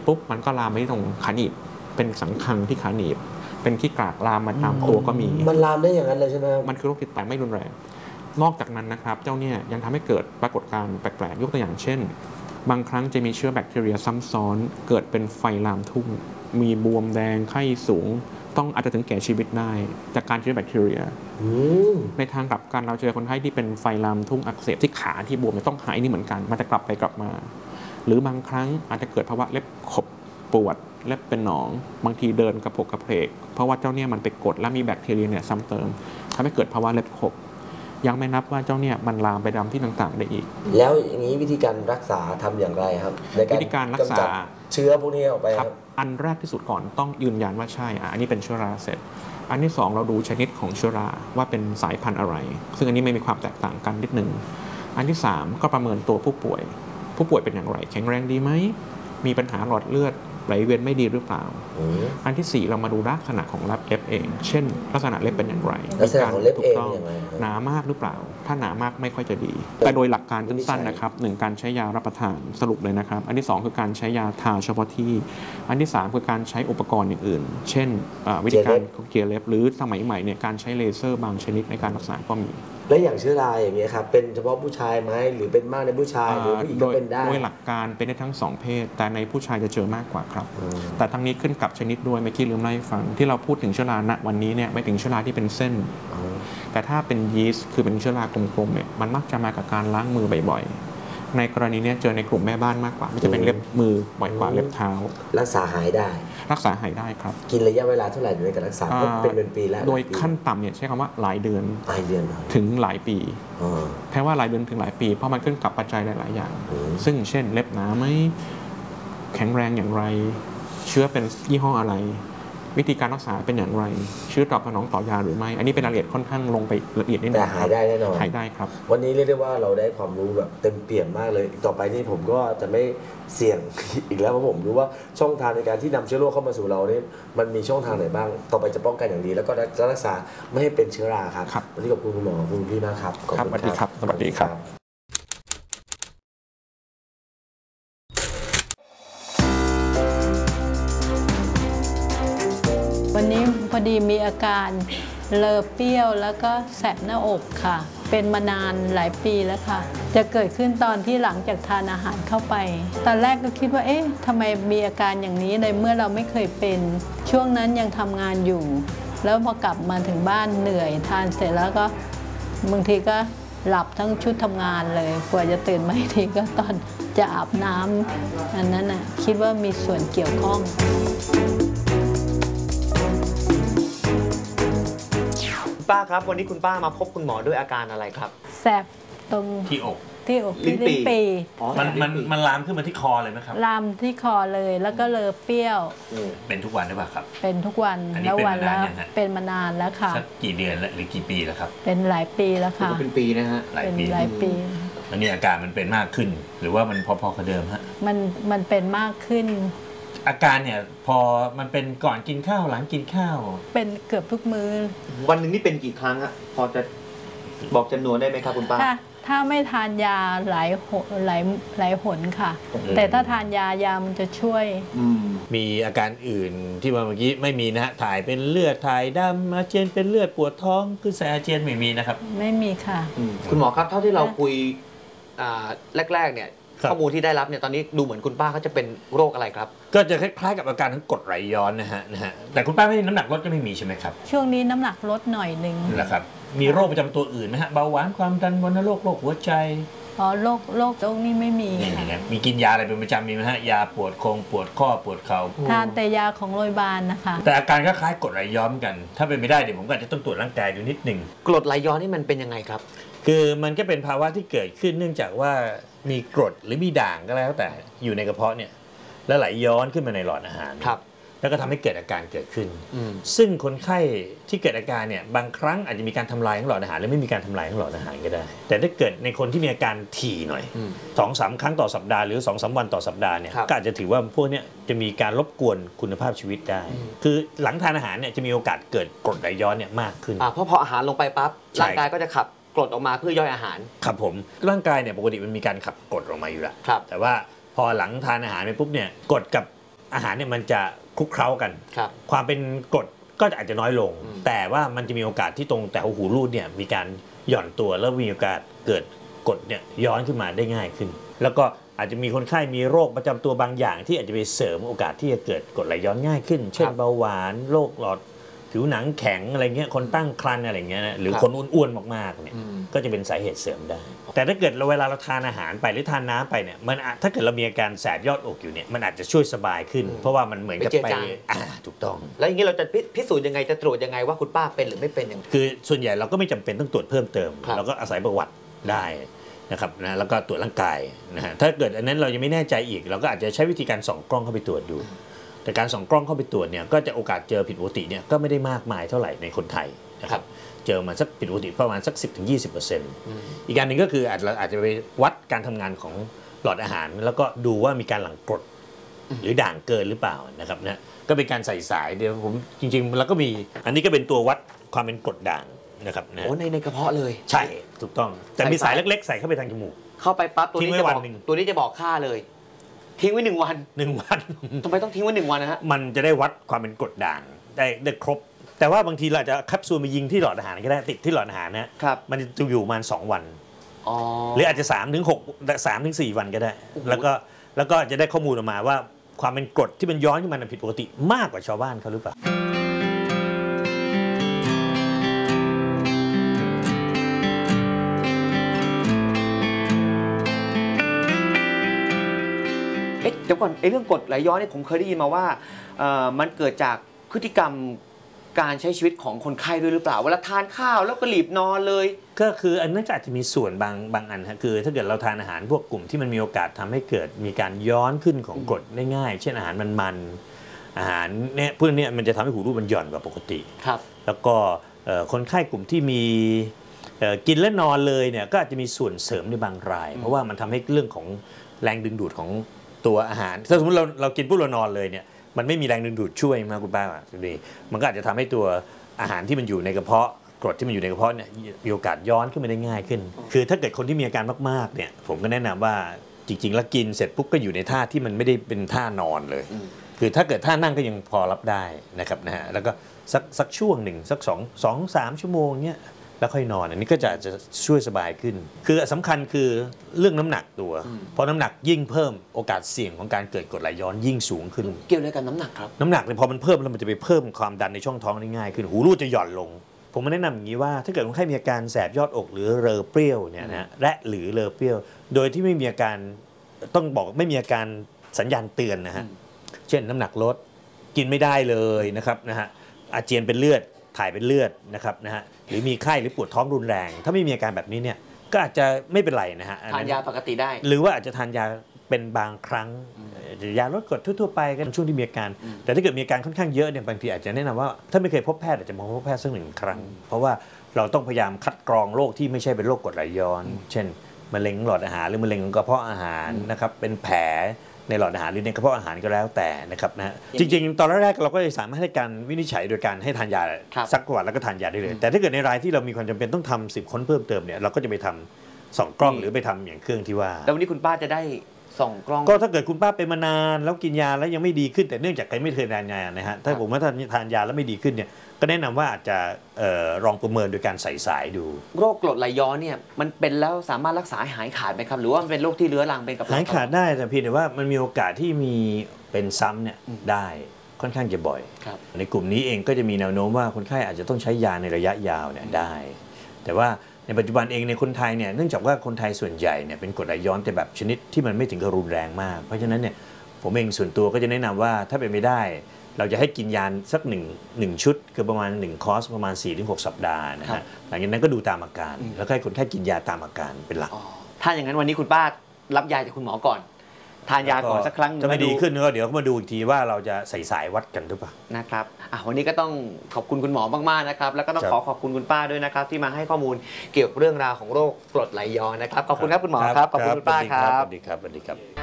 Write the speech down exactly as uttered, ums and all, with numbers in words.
ปุ๊บมันก็ลามไปที่ตรงขาหนีบเป็นสังคังที่ขาหนีบเป็นขี้กากลามมาตามตัวก็มีมันลามได้อย่างนั้นเลยใช่ไหมมันคือโรคติดต่อไม่รุนแรงนอกจากนั้นนะครับเจ้าเนี่ยยังทำให้เกิดปรากฏการณ์แปลกๆยกตัวอย่างเช่นบางครั้งจะมีเชื้อแบคทีเรียซ้ำซ้อนเกิดเป็นไฟลามทุ่งมีบวมแดงไข้สูงต้องอาจจะถึงแก่ชีวิตได้จากการเชื้อแบคทีเรียในทางกลับกันเราเจอคนไข้ที่เป็นไฟลามทุ่งอักเสบที่ขาที่บวมต้องหายนี่เหมือนกันมันจะกลับไปกลับมาหรือบางครั้งอาจจะเกิดภาวะเล็บขบปวดเล็บเป็นหนองบางทีเดินกระโปกกระเพกเพราะว่าเจ้าเนี่ยมันไปกดและมีแบคทีเรียเนี่ยซ้ำเติมทำให้เกิดภาวะเล็บขบยังไม่นับว่าเจ้าเนี่ยมันลามไปดำที่ต่างๆได้อีกแล้วอย่างนี้วิธีการรักษาทำอย่างไรครับในการวิธีการรักษาเชื้อพวกนี้ออกไปครับอันแรกที่สุดก่อนต้องยืนยันว่าใช่อันนี้เป็นเชื้อราเสร็จอันที่สองเราดูชนิดของเชื้อราว่าเป็นสายพันธุ์อะไรซึ่งอันนี้ไม่มีความแตกต่างกันนิดนึงอันที่สามก็ประเมินตัวผู้ป่วยผู้ป่วยเป็นอย่างไรแข็งแรงดีไหมมีปัญหาหลอดเลือดไหลเวียนไม่ดีหรือเปล่าอันที่สี่เรามาดูลักษณะของเล็บเองเช่นลักษณะเล็บเป็นอย่างไรลักษณะของเล็บเองหนามากหรือเปล่าถ้าหนามากไม่ค่อยจะดีแต่โดยหลักการสั้นๆนะครับหนึ่งการใช้ยารับประทานสรุปเลยนะครับอันที่สองคือการใช้ยาทาเฉพาะที่อันที่สามคือการใช้อุปกรณ์อย่างอื่นเช่นวิธีการเกลี่ยเล็บหรือสมัยใหม่เนี่ยการใช้เลเซอร์บางชนิดในการรักษาก็มีและอย่างเชื้อราอย่างเงี้ยครับเป็นเฉพาะผู้ชายไหมหรือเป็นมากในผู้ชายหรือผู้หญิงก็เป็นได้โดยหลักการเป็นได้ทั้งสองเพศแต่ในผู้ชายจะเจอมากกว่าครับแต่ทั้งนี้ขึ้นกับชนิดด้วยเมื่อกี้ลืมเล่าให้ฟังที่เราพูดถึงเชื้อราณวันนี้เนี่ยไม่ถึงเชื้อราที่เป็นเส้นแต่ถ้าเป็นยีสต์คือเป็นเชื้อรากลมๆเนี่ยมันมักจะมากับการล้างมือบ่อยๆในกรณีนี้เจอในกลุ่มแม่บ้านมากกว่าไม่จะเป็นเล็บมือบ่อยกว่าเล็บเท้ารักษาหายได้รักษาหายได้ครับกินระยะเวลาเท่าไหร่ในการรักษาเป็นเป็นปีแล้วโดยขั้นต่ำเนี่ยใช้คำว่าหลายเดือนหลายเดือนถึงหลายปีแค่ว่าหลายเดือนถึงหลายปีเพราะมันขึ้นกับปัจจัยหลายๆอย่างซึ่งเช่นเล็บหนาไหมแข็งแรงอย่างไรเชื้อเป็นยี่ห้ออะไรวิธีการรักษาเป็นอย่างไรเชื้อตอบสนองต่อยาหรือไม่อันนี้เป็นรายละเอียดค่อนข้างลงไปละเอียดนิดนึงแต่หายได้แน่นอนหายได้ครับวันนี้เรียกได้ว่าเราได้ความรู้แบบเต็มเปี่ยมมากเลยต่อไปนี้ผมก็จะไม่เสี่ยงอีกแล้วเพราะผมรู้ว่าช่องทางในการที่นำเชื้อโรคเข้ามาสู่เราเนี่ยมันมีช่องทางไหนบ้างต่อไปจะป้องกันอย่างดีแล้วก็จะรักษาไม่ให้เป็นเชื้อราครับวันนี้ขอบคุณคุณหมอคุณพี่มากครับครับสวัสดีครับสวัสดีครับวันนี้พอดีมีอาการเลอะเปรี้ยวแล้วก็แสบหน้าอกค่ะเป็นมานานหลายปีแล้วค่ะจะเกิดขึ้นตอนที่หลังจากทานอาหารเข้าไปตอนแรกก็คิดว่าเอ๊ะทำไมมีอาการอย่างนี้ในเมื่อเราไม่เคยเป็นช่วงนั้นยังทำงานอยู่แล้วพอกลับมาถึงบ้านเหนื่อยทานเสร็จแล้วก็บางทีก็หลับทั้งชุดทำงานเลยกว่าจะตื่นมาอีกทีก็ตอนจะอาบน้ำอันนั้นน่ะคิดว่ามีส่วนเกี่ยวข้องป้าครับวันนี้คุณป้ามาพบคุณหมอด้วยอาการอะไรครับแสบตรงที่อกที่อกลิ้นปีมันมันมันลามขึ้นมาที่คอเลยไหมครับลามที่คอเลยแล้วก็เลอะเปรี้ยวเป็นทุกวันหรือเปล่าครับเป็นทุกวันแล้ววันแล้วเป็นมานานแล้วค่ะสักกี่เดือนหรือกี่ปีแล้วครับเป็นหลายปีแล้วค่ะเป็นปีนะฮะหลายปีหลายปีอันนี้อาการมันเป็นมากขึ้นหรือว่ามันพอๆกับเดิมฮะมันมันเป็นมากขึ้นอาการเนี่ยพอมันเป็นก่อนกินข้าวหลังกินข้าวเป็นเกือบทุกมื้อวันหนึ่งนี่เป็นกี่ครั้งฮะพอจะบอกจำนวนได้ไหมครับคุณป้าถ้าถ้าไม่ทานยาหลายหนหลายหลายหนค่ะแต่ถ้าทานยายามันจะช่วยมีอาการอื่นที่เมื่อกี้ไม่มีนะฮะถ่ายเป็นเลือดถ่ายดำอาเจียนเป็นเลือดปวดท้องคือสายอาเจียนไม่มีนะครับไม่มีค่ะคุณหมอครับเท่าที่เราคุยแรกๆเนี่ยข้อมูลที่ได้รับเนี่ยตอนนี้ดูเหมือนคุณป้าเขาจะเป็นโรคอะไรครับก็จะคล้ายๆกับอาการทั้งกรดไหลย้อนนะฮะนะฮะแต่คุณป้าไม่น้ำหนักลดก็ไม่มีใช่ไหมครับช่วงนี้น้ำหนักลดหน่อยนึงนะครับมีโรคประจำตัวอื่นไหมฮะเบาหวานความดันวัณโรคโรคหัวใจอ๋อโรคโรคตรงนี้ไม่มีค่ะมีกินยาอะไรเป็นประจำมีไหมฮะยาปวดโครงปวดข้อปวดเข่าทานแต่ยาของโรงพยาบาลนะคะแต่อาการคล้ายๆกรดไหลย้อนกันถ้าเป็นไม่ได้เดี๋ยวผมก็จะต้องตรวจร่างกายดูนิดหนึ่งกรดไหลย้อนนี่มันเป็นยังไงครับคือมันก็เป็นภาวะที่เกิดขึ้นเนื่องจากว่ามีกรดหรือมีด่างก็แล้วแต่อยู่ในกระเพาะเนี่ยแล้วไหลย้อนขึ้นมาในหลอดอาหารครับแล้วก็ทำให้เกิดอาการเกิดขึ้นซึ่งคนไข้ที่เกิดอาการเนี่ยบางครั้งอาจจะมีการทำลายของหลอดอาหารหรือไม่มีการทำลายของหลอดอาหารก็ได้แต่ถ้าเกิดในคนที่มีอาการถี่หน่อยสองสามครั้งต่อสัปดาห์หรือสองสามวันต่อสัปดาห์เนี่ยก็อาจจะถือว่าพวกนี้จะมีการรบกวนคุณภาพชีวิตได้คือหลังทานอาหารเนี่ยจะมีโอกาสเกิดกรดไหลย้อนเนี่ยมากขึ้นเพราะพออาหารลงไปปั๊บร่างกายก็จะขับกรดออกมาเพื่อย่อยอาหารครับผมร่างกายเนี่ยปกติมันมีการขับกรดออกมาอยู่แล้วแต่ว่าพอหลังทานอาหารไปปุ๊บเนี่ยกรดกับอาหารเนี่ยมันจะคลุกเคล้ากันครับความเป็นกรดก็อาจจะน้อยลง แต่ว่ามันจะมีโอกาสที่ตรงแต่หูรูดเนี่ยมีการหย่อนตัวแล้วมีโอกาสเกิดกรดเนี่ยย้อนขึ้นมาได้ง่ายขึ้น แล้วก็อาจจะมีคนไข้มีโรคประจำตัวบางอย่างที่อาจจะไปเสริมโอกาสที่จะเกิดกรดไหลย้อนง่ายขึ้น เช่นเบาหวานโรคหลอดผิวหนังแข็งอะไรเงี้ยคนตั้งครรภ์อะไรเงี้ยนะหรือคนอ้วนๆมากๆเนี่ยก็จะเป็นสาเหตุเสริมได้ แต่ถ้าเกิดเราเวลาเราทานอาหารไปหรือทานน้ำไปเนี่ยมันอาจถ้าเกิดเรามีอาการแสบยอดอกอยู่เนี่ยมันอาจจะช่วยสบายขึ้น เพราะว่ามันเหมือนกับไปเจือไปจางอ่าถูกต้องแล้วอย่างนี้เราจะพิพิสูจน์ยังไงจะตรวจยังไงว่าคุณป้าเป็นหรือไม่เป็นอย่างคือส่วนใหญ่เราก็ไม่จำเป็นต้องตรวจเพิ่มเติมครับเราก็อาศัยประวัติได้นะครับนะแล้วก็ตรวจร่างกายนะฮะถ้าเกิดอันนั้นเรายังไม่แน่ใจอีกเราก็อาจจะใช้วิธีการส่องกล้องเข้าไปตรวจดู แต่การส่องกล้องเข้าไปตรวจเนี่ยก็จะโอกาสเจอผิดปกติเนี่ยก็ไม่ได้มากมายเท่าไหร่ในคนไทยนะครับเจอมาสักผิดปกติประมาณสัก สิบถึงยี่สิบเปอร์เซ็นต์ อีกการหนึ่งก็คืออาจเราอาจจะไปวัดการทำงานของหลอดอาหาร แล้วก็ดูว่ามีการหลั่งกรดหรือด่างเกินหรือเปล่านะครับนะก็เป็นการใส่สายเดี๋ยวผมจริงๆแล้วก็มีอันนี้ก็เป็นตัววัดความเป็นกรดด่างนะครับนะโอ้ในในกระเพาะเลยใช่ถูกต้องแต่มีใส่สายสายเล็กๆ ใส่เข้าไปทางจมูกเข้าไปปั๊บตัวนี้ทิ้งไว้จะบวัอน กหนึ่งตัวนี้จะบอกค่าเลย ทิ้งไว้หนึ่งวันหนึ่งวันทำไมต้องทิ้งไว้หนึ่งวันนะฮะมันจะได้วัดความเป็นกรดด่างได้ได้ครบ แต่ว่าบางทีเราอาจจะแคปซูลมายิงที่หลอดอาหารก็ได้ติดที่หลอดอาหารนะครับ มันจะอยู่ประมาณสองวันอ๋อหรืออาจจะสามถึงหก สามถึงสี่วันก็ได้ แล้วก็แล้วก็จะได้ข้อมูลออกมาว่าความเป็นกรดที่มันย้อนขึ้นมาผิดปกติมากกว่าชาวบ้านเขาหรือเปล่าเอ๊ะเดี๋ยวก่อนไอ้เรื่องกรดไหลย้อนนี่ผมเคยได้ยินมาว่าเอ่อมันเกิดจากพฤติกรรมการใช้ชีวิตของคนไข้ด้วยหรือเปล่าเวลาทานข้าวแล้วก็หลีบนอนเลยก็คืออันนั้นก็อาจจะมีส่วนบางบางอันฮะคือถ้าเกิดเราทานอาหารพวกกลุ่มที่มันมีโอกาสทำให้เกิดมีการย้อนขึ้นของกรดได้ง่าย เช่นอาหารมันๆอาหารเนี่ยพวกนี้มันจะทำให้หูรูดมันหย่อนกว่าปกติครับแล้วก็เอ่อคนไข้กลุ่มที่มีเอ่อกินและนอนเลยเนี่ยก็อาจจะมีส่วนเสริมในบางราย เพราะว่ามันทำให้เรื่องของแรงดึงดูดของตัวอาหารถ้าสมมติเราเรากินปุ๊บเรานอนเลยเนี่ยมันไม่มีแรงดึงดูดช่วยมาคุณป้าดีมันก็อาจจะทำให้ตัวอาหารที่มันอยู่ในกระเพาะกรดที่มันอยู่ในกระเพาะเนี่ยมีโอกาสย้อนขึ้นมาได้ง่ายขึ้น คือถ้าเกิดคนที่มีอาการมากๆเนี่ยผมก็แนะนำว่าจริงๆแล้วกินเสร็จปุ๊บก็อยู่ในท่าที่มันไม่ได้เป็นท่านอนเลย คือถ้าเกิดท่านั่งก็ยังพอรับได้นะครับนะฮะแล้วก็สักสักช่วงหนึ่งสักสองสองสามชั่วโมงเนี่ยแล้วค่อยนอนอันนี้ก็จะจะช่วยสบายขึ้น คือสำคัญคือเรื่องน้ำหนักตัวเพราะน้ำหนักยิ่งเพิ่มโอกาสเสี่ยงของการเกิดกรดไหลย้อนยิ่งสูงขึ้นเกี่ยวอะไรกับน้ำหนักครับน้ำหนักเนี่ยพอมันเพิ่มแล้วมันจะไปเพิ่มความดันในช่องท้องได้ง่ายขึ้นหูรูดจะหย่อนลง ผมมาแนะนำอย่างนี้ว่าถ้าเกิดคนไข้มีอาการแสบยอดอกหรือเรอเปรี้ยวเนี่ยนะและหรือเรอเปรี้ยว โดยที่ไม่มีอาการต้องบอกไม่มีอาการสัญญาณเตือนนะฮะเช่นน้ำหนักลดกินไม่ได้เลยนะครับนะฮะอาเจียนเป็นเลือดถ่ายเป็นเลือดนะครับนะฮะหรือมีไข้หรือปวดท้องรุนแรง ถ้าไม่มีอาการแบบนี้เนี่ยก็อาจจะไม่เป็นไรนะฮะทานยาปกติได้หรือว่าอาจจะทานยาเป็นบางครั้งยาลดกรดทั่วๆไปก็ช่วงที่มีอาการ แต่ถ้าเกิดมีอาการค่อนข้างเยอะเนี่ยบางทีอาจจะแนะนำว่าถ้าไม่เคยพบแพทย์อาจจะมาพบแพทย์สักหนึ่งครั้ง เพราะว่าเราต้องพยายามคัดกรองโรคที่ไม่ใช่เป็นโรคกรดไหลย้อน เช่นมะเร็งหลอดอาหารหรือมะเร็งกระเพาะอาหารนะครับเป็นแผลในหลอดอาหารหรือในกระเพาะอาหารก็แล้วแต่นะครับนะจริงๆ ตอนแรกๆเราก็จะสามารถให้การวินิจฉัยโดยการให้ทานยาซักประวัติแล้วก็ทานยาได้เลย แต่ถ้าเกิดในรายที่เรามีความจำเป็นต้องทำสิบค้นเพิ่มเติมเนี่ยเราก็จะไปทำสองกล้องหรือไปทำอย่างเครื่องที่ว่าแล้ววันนี้คุณป้าจะได้ส่องกล้องก็ถ้าเกิดคุณป้าเป็นมานานแล้วกินยาแล้วยังไม่ดีขึ้นแต่เนื่องจากใครไม่เคยทานยานะฮะถ้าผมว่าถ้าทานยาแล้วไม่ดีขึ้นเนี่ยก็แนะนำว่าอาจจะเอ่อลองประเมินโดยการใส่สายดูโรคกรดไหลย้อนเนี่ยมันเป็นแล้วสามารถรักษาหายขาดไหมครับหรือว่ามันเป็นโรคที่เรื้อรังเป็นกับหายขาดได้แต่เพียงแต่ว่ามันมีโอกาสที่มีเป็นซ้ำเนี่ยได้ค่อนข้างจะบ่อยครับในกลุ่มนี้เองก็จะมีแนวโน้มว่าคนไข้อาจจะต้องใช้ยาในระยะยาวเนี่ยได้ แต่ว่าในปัจจุบันเองในคนไทยเนี่ยเนื่องจากว่าคนไทยส่วนใหญ่เนี่ยเป็นกรดไหลย้อนแต่แบบชนิดที่มันไม่ถึงกับรุนแรงมาก เพราะฉะนั้นเนี่ยผมเองส่วนตัวก็จะแนะนำว่าถ้าเป็นไม่ได้เราจะให้กินยาสักหนึ่งหนึ่งชุดคือประมาณหนึ่งคอร์สประมาณ สี่ถึงหก สัปดาห์นะฮะหลังจากนั้นก็ดูตามอาการแล้วให้คนไข้กินยาตามอาการเป็นหลักถ้าอย่างนั้นวันนี้คุณป้ารับยาจากคุณหมอก่อน ทานยาก่อนสักครั้งจะไม่ดีขึ้นก็เดี๋ยวมาดูอีกทีว่าเราจะใส่สายวัดกันหรือเปล่านะครับอ่ะวันนี้ก็ต้องขอบคุณคุณหมอมากๆนะครับแล้วก็ต้องครับขอขอบคุณคุณป้าด้วยนะครับที่มาให้ข้อมูลเกี่ยวกับเรื่องราวของโรคกรดไหลย้อนนะครับขอบคุณครับคุณหมอครับขอบคุณคุณป้าครับสวัสดีครับสวัสดีครับ